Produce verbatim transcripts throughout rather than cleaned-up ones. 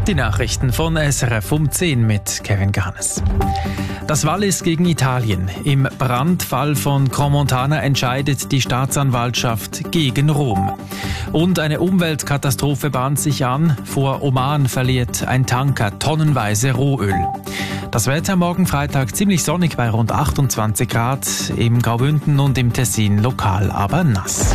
Die Nachrichten von S R F um zehn mit Kevin Garnes. Das Wallis gegen Italien. Im Brandfall von Crans-Montana entscheidet die Staatsanwaltschaft gegen Rom. Und eine Umweltkatastrophe bahnt sich an. Vor Oman verliert ein Tanker tonnenweise Rohöl. Das Wetter morgen Freitag ziemlich sonnig bei rund achtundzwanzig Grad. Im Graubünden und im Tessin lokal aber nass.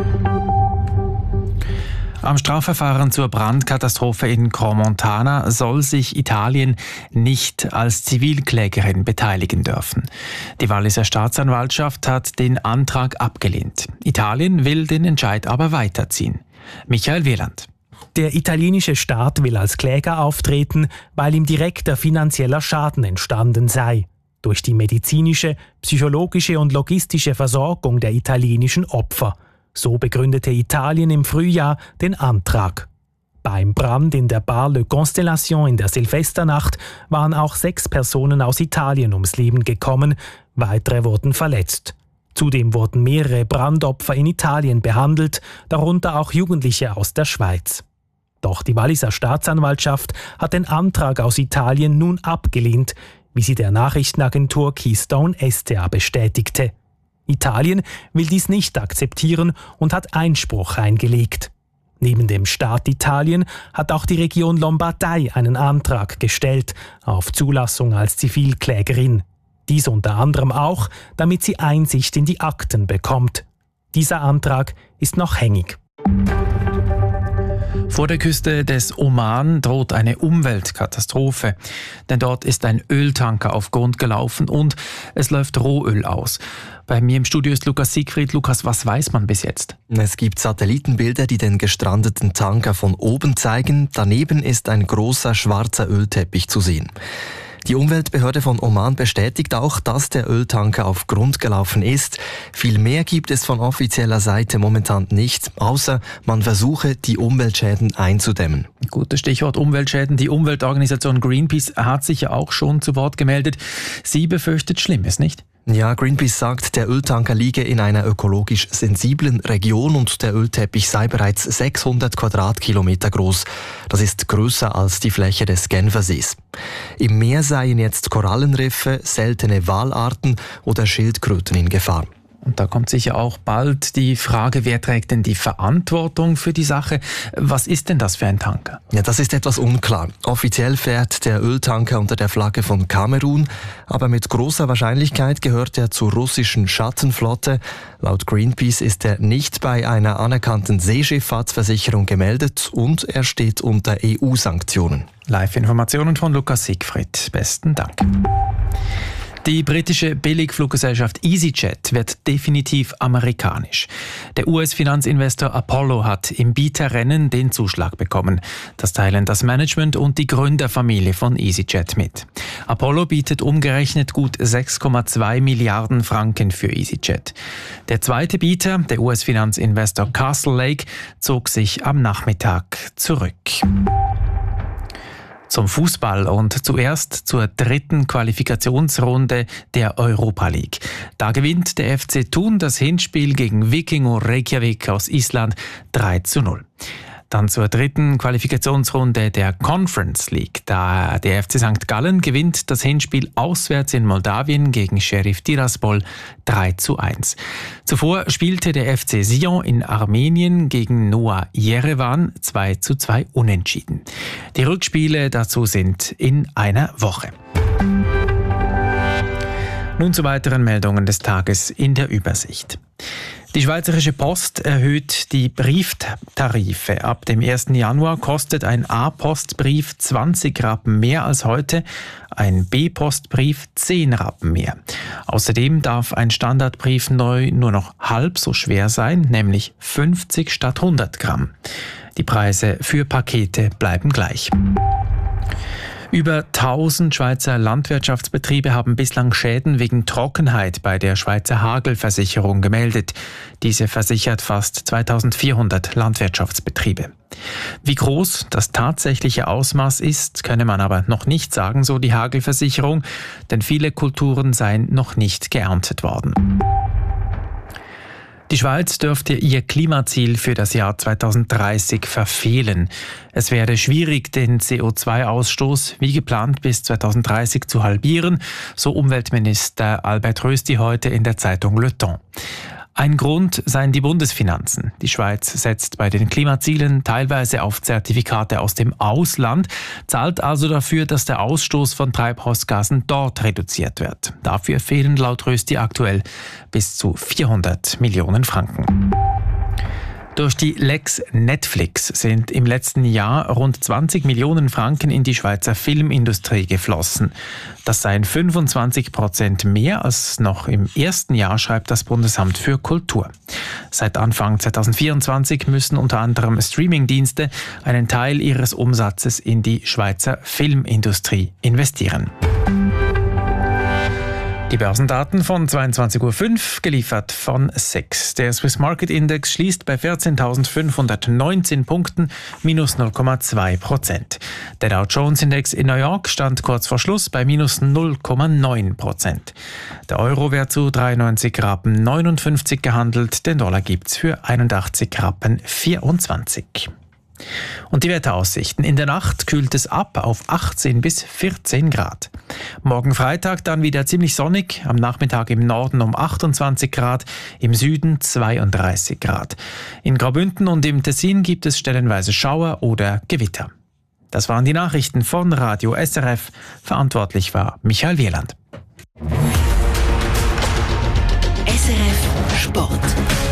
Am Strafverfahren zur Brandkatastrophe in Crans-Montana soll sich Italien nicht als Zivilklägerin beteiligen dürfen. Die Walliser Staatsanwaltschaft hat den Antrag abgelehnt. Italien will den Entscheid aber weiterziehen. Michael Wieland. Der italienische Staat will als Kläger auftreten, weil ihm direkter finanzieller Schaden entstanden sei. Durch die medizinische, psychologische und logistische Versorgung der italienischen Opfer. So begründete Italien im Frühjahr den Antrag. Beim Brand in der Bar Le Constellation in der Silvesternacht waren auch sechs Personen aus Italien ums Leben gekommen, weitere wurden verletzt. Zudem wurden mehrere Brandopfer in Italien behandelt, darunter auch Jugendliche aus der Schweiz. Doch die Walliser Staatsanwaltschaft hat den Antrag aus Italien nun abgelehnt, wie sie der Nachrichtenagentur Keystone S T A bestätigte. Italien will dies nicht akzeptieren und hat Einspruch eingelegt. Neben dem Staat Italien hat auch die Region Lombardei einen Antrag gestellt auf Zulassung als Zivilklägerin. Dies unter anderem auch, damit sie Einsicht in die Akten bekommt. Dieser Antrag ist noch hängig. Vor der Küste des Oman droht eine Umweltkatastrophe, denn dort ist ein Öltanker auf Grund gelaufen und es läuft Rohöl aus. Bei mir im Studio ist Lukas Siegfried. Lukas, was weiß man bis jetzt? Es gibt Satellitenbilder, die den gestrandeten Tanker von oben zeigen. Daneben ist ein großer schwarzer Ölteppich zu sehen. Die Umweltbehörde von Oman bestätigt auch, dass der Öltanker auf Grund gelaufen ist. Viel mehr gibt es von offizieller Seite momentan nicht, außer man versuche, die Umweltschäden einzudämmen. Gutes Stichwort Umweltschäden. Die Umweltorganisation Greenpeace hat sich ja auch schon zu Wort gemeldet. Sie befürchtet Schlimmes, nicht? Ja, Greenpeace sagt, der Öltanker liege in einer ökologisch sensiblen Region und der Ölteppich sei bereits sechshundert Quadratkilometer groß. Das ist größer als die Fläche des Genfersees. Im Meer seien jetzt Korallenriffe, seltene Walarten oder Schildkröten in Gefahr. Und da kommt sicher auch bald die Frage, wer trägt denn die Verantwortung für die Sache? Was ist denn das für ein Tanker? Ja, das ist etwas unklar. Offiziell fährt der Öltanker unter der Flagge von Kamerun, aber mit großer Wahrscheinlichkeit gehört er zur russischen Schattenflotte. Laut Greenpeace ist er nicht bei einer anerkannten Seeschifffahrtsversicherung gemeldet und er steht unter E U-Sanktionen. Live-Informationen von Lukas Siegfried. Besten Dank. Die britische Billigfluggesellschaft EasyJet wird definitiv amerikanisch. Der U S-Finanzinvestor Apollo hat im Bieterrennen den Zuschlag bekommen. Das teilen das Management und die Gründerfamilie von EasyJet mit. Apollo bietet umgerechnet gut sechs Komma zwei Milliarden Franken für EasyJet. Der zweite Bieter, der U S-Finanzinvestor Castle Lake, zog sich am Nachmittag zurück. Zum Fußball und zuerst zur dritten Qualifikationsrunde der Europa League. Da gewinnt der F C Thun das Hinspiel gegen Vikingur Reykjavik aus Island drei zu null. Dann zur dritten Qualifikationsrunde der Conference League. Da der F C Sankt Gallen gewinnt das Hinspiel auswärts in Moldawien gegen Sheriff Tiraspol drei zu eins. Zuvor spielte der F C Sion in Armenien gegen Noah Yerevan zwei zu zwei unentschieden. Die Rückspiele dazu sind in einer Woche. Nun zu weiteren Meldungen des Tages in der Übersicht. Die Schweizerische Post erhöht die Brieftarife. Ab dem ersten Januar kostet ein A-Postbrief zwanzig Rappen mehr als heute, ein B-Postbrief zehn Rappen mehr. Außerdem darf ein Standardbrief neu nur noch halb so schwer sein, nämlich fünfzig statt hundert Gramm. Die Preise für Pakete bleiben gleich. Über tausend Schweizer Landwirtschaftsbetriebe haben bislang Schäden wegen Trockenheit bei der Schweizer Hagelversicherung gemeldet. Diese versichert fast zweitausendvierhundert Landwirtschaftsbetriebe. Wie groß das tatsächliche Ausmaß ist, könne man aber noch nicht sagen, so die Hagelversicherung, denn viele Kulturen seien noch nicht geerntet worden. Die Schweiz dürfte ihr Klimaziel für das Jahr zweitausenddreißig verfehlen. Es wäre schwierig, den C O zwei Ausstoß wie geplant bis zweitausenddreißig zu halbieren, so Umweltminister Albert Rösti heute in der Zeitung Le Temps. Ein Grund seien die Bundesfinanzen. Die Schweiz setzt bei den Klimazielen teilweise auf Zertifikate aus dem Ausland, zahlt also dafür, dass der Ausstoß von Treibhausgasen dort reduziert wird. Dafür fehlen laut Rösti aktuell bis zu vierhundert Millionen Franken. Durch die Lex Netflix sind im letzten Jahr rund zwanzig Millionen Franken in die Schweizer Filmindustrie geflossen. Das seien fünfundzwanzig Prozent mehr als noch im ersten Jahr, schreibt das Bundesamt für Kultur. Seit Anfang zweitausendvierundzwanzig müssen unter anderem Streamingdienste einen Teil ihres Umsatzes in die Schweizer Filmindustrie investieren. Die Börsendaten von zweiundzwanzig Uhr fünf, geliefert von S E X. Der Swiss Market Index schließt bei vierzehntausendfünfhundertneunzehn Punkten, minus null Komma zwei Prozent. Der Dow Jones Index in New York stand kurz vor Schluss bei minus null Komma neun Prozent. Der Euro wird zu dreiundneunzig Rappen neunundfünfzig gehandelt, den Dollar gibt's für einundachtzig Rappen vierundzwanzig. Und die Wetteraussichten. In der Nacht kühlt es ab auf achtzehn bis vierzehn Grad. Morgen Freitag dann wieder ziemlich sonnig, am Nachmittag im Norden um achtundzwanzig Grad, im Süden zweiunddreißig Grad. In Graubünden und im Tessin gibt es stellenweise Schauer oder Gewitter. Das waren die Nachrichten von Radio S R F. Verantwortlich war Michael Wieland. S R F Sport.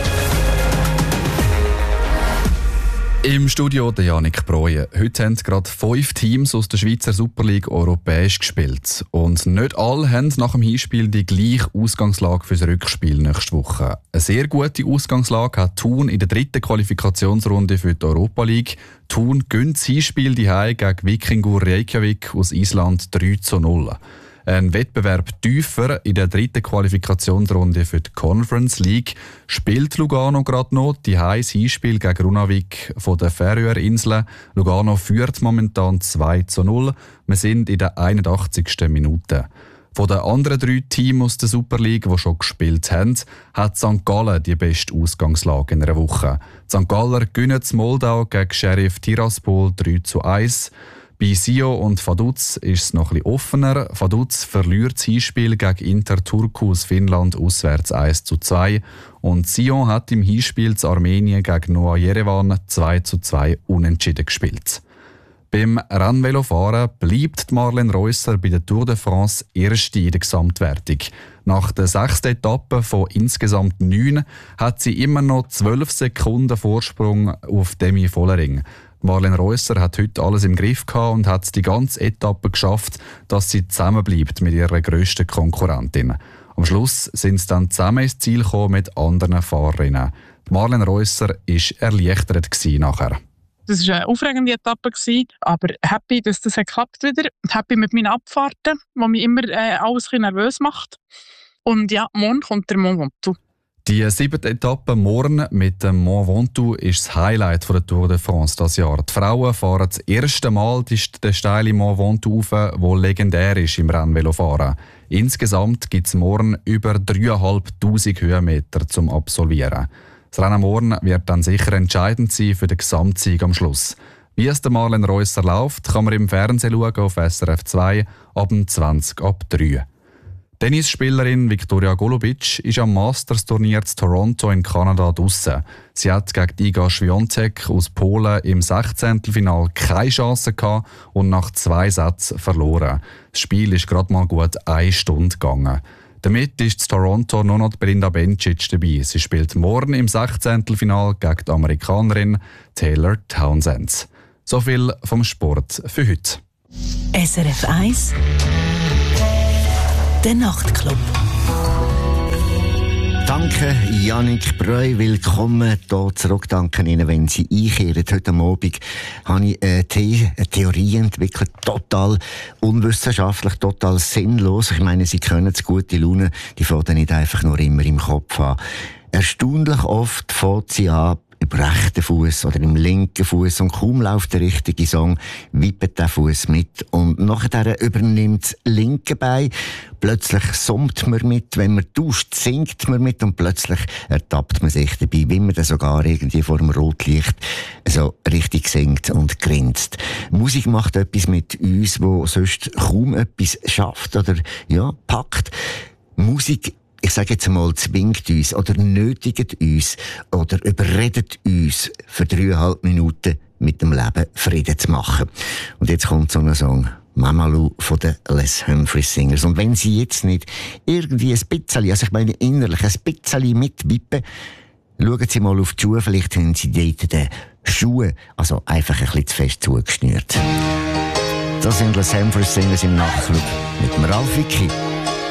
Im Studio der Janik Broje. Heute haben gerade fünf Teams aus der Schweizer Super League europäisch gespielt. Und nicht alle haben nach dem Hinspiel die gleiche Ausgangslage für das Rückspiel nächste Woche. Eine sehr gute Ausgangslage hat Thun in der dritten Qualifikationsrunde für die Europa League. Thun gönnt das Hinspiel daheim gegen Vikingur Reykjavik aus Island drei zu null. Ein Wettbewerb tiefer in der dritten Qualifikationsrunde für die Conference League spielt Lugano gerade noch die heiß Hinspiel gegen Runavik von den Färöerinseln. Lugano führt momentan zwei zu null. Wir sind in der einundachtzigsten Minute. Von den anderen drei Teams aus der Super League, die schon gespielt haben, hat Sankt Gallen die beste Ausgangslage in einer Woche. Die Sankt Galler gewinnen Moldau gegen Sheriff Tiraspol drei zu eins. Bei Sio und Vaduz ist es noch etwas offener. Vaduz verliert das Hinspiel gegen Inter Turku aus Finnland auswärts eins zu zwei. Und Sion hat im Hinspiel zu Armenien gegen Noah Yerevan zwei zu zwei unentschieden gespielt. Beim Rennvelofahren bleibt Marlene Reusser bei der Tour de France Erste in der Gesamtwertung. Nach der sechsten Etappe von insgesamt neun hat sie immer noch zwölf Sekunden Vorsprung auf Demi Vollering. Marlene Reusser hat heute alles im Griff gehabt und hat die ganze Etappe geschafft, dass sie zusammenbleibt mit ihrer grössten Konkurrentin. Am Schluss sind sie dann zusammen ins Ziel gekommen mit anderen Fahrerinnen. Marlene Reusser war erleichtert nachher. Das war eine aufregende Etappe, aber happy, dass das geklappt wieder. Happy mit meinen Abfahrten, die mich immer äh, alles ein bisschen nervös macht. Und ja, morgen kommt der Mont Ventoux. Die siebte Etappe morgen mit dem Mont Ventoux ist das Highlight der Tour de France dieses Jahr. Die Frauen fahren das erste Mal den steilen Mont Ventoux rauf, der legendär ist im Rennvelofahren. Insgesamt gibt es morgen über dreitausendfünfhundert Höhenmeter zum Absolvieren. Das Rennen morgen wird dann sicher entscheidend sein für den Gesamtsieg am Schluss. Wie es der Marlene Reusser läuft, kann man im Fernsehen schauen auf S R F zwei ab zwanzig ab drei. Tennisspielerin Viktoria Golubic ist am Masters-Turnier zu Toronto in Kanada draussen. Sie hat gegen Iga Świątek aus Polen im Sechzehntelfinal keine Chance gehabt und nach zwei Sätzen verloren. Das Spiel ist gerade mal gut eine Stunde gegangen. Damit ist zu Toronto nur noch Belinda Bencic dabei. Sie spielt morgen im Sechzehntelfinal gegen die Amerikanerin Taylor Townsend. So viel vom Sport für heute. S R F eins Der Nachtclub. Danke, Janik Breu. Willkommen hier zurück. Danke Ihnen, wenn Sie einkehren. Heute Abend habe ich eine, The- eine Theorie entwickelt, total unwissenschaftlich, total sinnlos. Ich meine, Sie können es, gute Laune, die fängt nicht einfach nur immer im Kopf an. Erstaunlich oft fängt sie an, im rechten Fuß oder im linken Fuß und kaum läuft der richtige Song, wippt der Fuß mit und nachher übernimmt das linke Bein. Plötzlich summt man mit, wenn man tauscht, singt man mit und plötzlich ertappt man sich dabei, wie man dann sogar irgendwie vor dem Rotlicht so richtig singt und grinst. Musik macht etwas mit uns, wo sonst kaum etwas schafft oder ja, packt. Musik, ich sage jetzt einmal, zwingt uns oder nötigt uns oder überredet uns für dreieinhalb Minuten mit dem Leben Frieden zu machen. Und jetzt kommt so ein Song. Mamalu von den Les Humphreys Singers. Und wenn Sie jetzt nicht irgendwie ein bisschen, also ich meine innerlich ein bisschen mitwippen, schauen Sie mal auf die Schuhe, vielleicht haben Sie dort die Schuhe also einfach ein bisschen zu fest zugeschnürt. Das sind Les Humphreys Singers im Nachtclub mit dem Ralf Wicki.